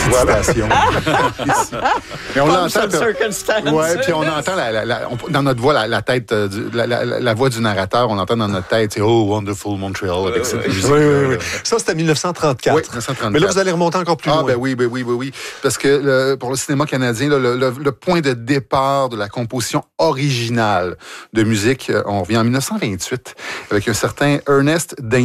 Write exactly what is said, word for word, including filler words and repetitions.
petite Voilà. station. Mais on l'entend. Circumstance. Ouais, puis on entend la, la, la, on, dans notre voix la, la tête, euh, du, la, la, la voix du narrateur. On l'entend dans notre tête. C'est oh wonderful Montreal avec cette musique. Oui, oui, oui. Ça, c'était dix-neuf cent trente-quatre. Oui, dix-neuf cent trente-quatre. Mais là, vous allez remonter encore plus ah, loin. ben oui, ben oui, ben oui. Parce que le, pour le cinéma canadien, là, le, le, le point de départ de la composition originale de musique, on revient en dix-neuf cent vingt-huit avec un certain Ernest Dane.